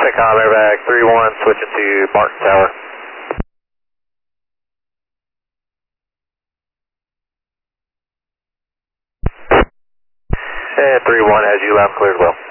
Medicom airbag 31, switching to Martin Tower. And 31 has you loud and clear as well.